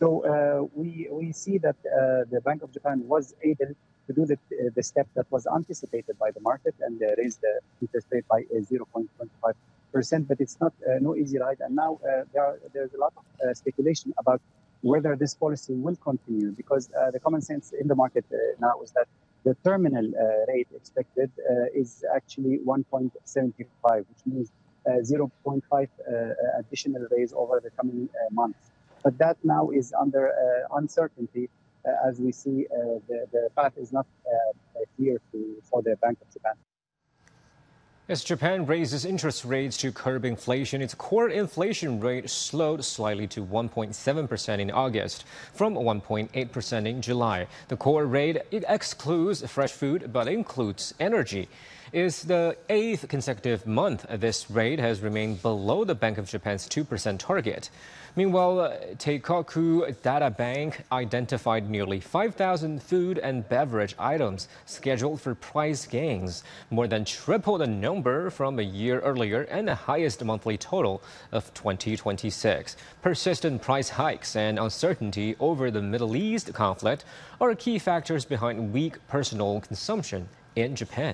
So we see that the Bank of Japan was able to do the step that was anticipated by the market and raise the interest rate by 0.25%. But it's not no easy ride. And now there's a lot of speculation about whether this policy will continue, because the common sense in the market now is that the terminal rate expected is actually 1.75, which means 0.5 additional raise over the coming months. But that now is under uncertainty, as we see the path is not clear for the Bank of Japan. As Japan raises interest rates to curb inflation, its core inflation rate slowed slightly to 1.7% in August from 1.8% in July. The core rate excludes fresh food but includes energy. It's the 8th consecutive month this rate has remained below the Bank of Japan's 2% target. Meanwhile, Teikoku Data Bank identified nearly 5,000 food and beverage items scheduled for price gains, more than triple the number from a year earlier and the highest monthly total of 2026. Persistent price hikes and uncertainty over the Middle East conflict are key factors behind weak personal consumption in Japan.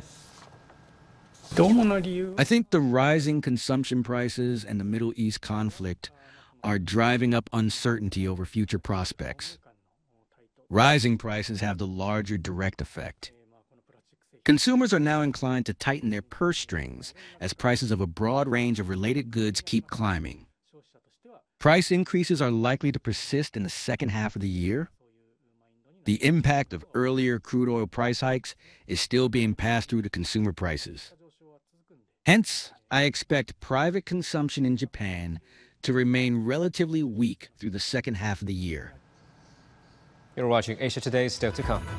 I think the rising consumption prices and the Middle East conflict are driving up uncertainty over future prospects. Rising prices have the larger direct effect. Consumers are now inclined to tighten their purse strings as prices of a broad range of related goods keep climbing. Price increases are likely to persist in the second half of the year. The impact of earlier crude oil price hikes is still being passed through to consumer prices. Hence, I expect private consumption in Japan to remain relatively weak through the second half of the year. You're watching Asia Today, still to come.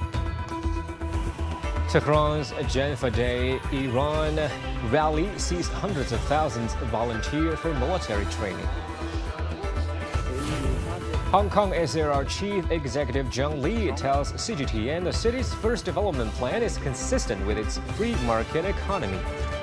Tehran's Janfadeh Iran rally sees hundreds of thousands volunteer for military training. Hong Kong SAR Chief Executive Zhang Li tells CGTN the city's first development plan is consistent with its free market economy.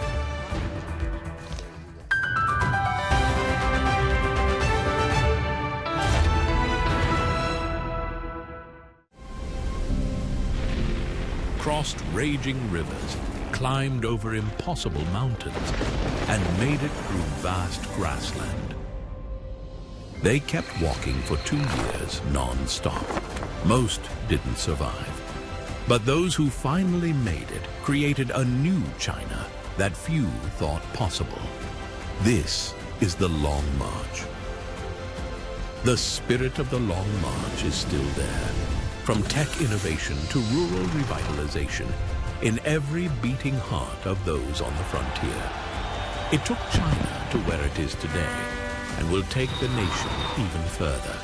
Crossed raging rivers, climbed over impossible mountains, and made it through vast grassland. They kept walking for 2 years non-stop. Most didn't survive. But those who finally made it created a new China that few thought possible. This is the Long March. The spirit of the Long March is still there. From tech innovation to rural revitalization, in every beating heart of those on the frontier. It took China to where it is today and will take the nation even further.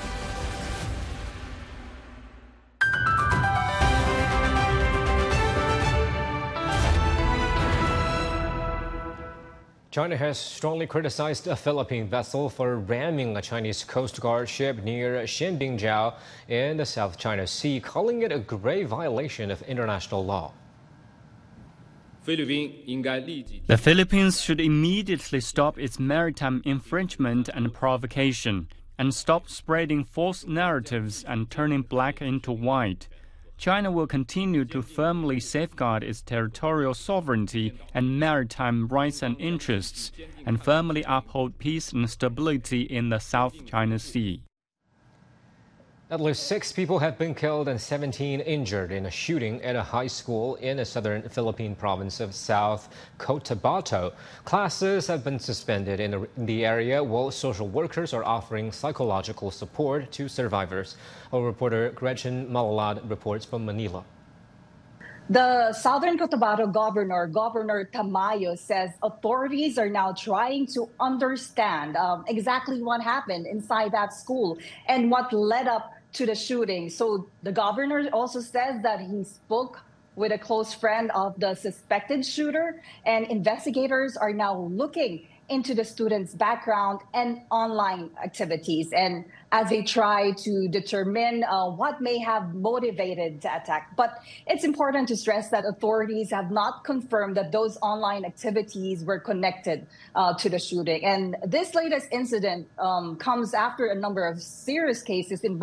China has strongly criticized a Philippine vessel for ramming a Chinese Coast Guard ship near Shenbingjiao in the South China Sea, calling it a grave violation of international law. The Philippines should immediately stop its maritime infringement and provocation, and stop spreading false narratives and turning black into white. China will continue to firmly safeguard its territorial sovereignty and maritime rights and interests, and firmly uphold peace and stability in the South China Sea. At least 6 people have been killed and 17 injured in a shooting at a high school in the southern Philippine province of South Cotabato. Classes have been suspended in the area while social workers are offering psychological support to survivors. Our reporter Gretchen Malalad reports from Manila. The Southern Cotabato Governor Tamayo, says authorities are now trying to understand exactly what happened inside that school and what led up to the shooting. So the governor also says that he spoke with a close friend of the suspected shooter, and investigators are now looking into the student's background and online activities, and as they try to determine what may have motivated the attack. But it's important to stress that authorities have not confirmed that those online activities were connected to the shooting. And this latest incident comes after a number of serious cases involving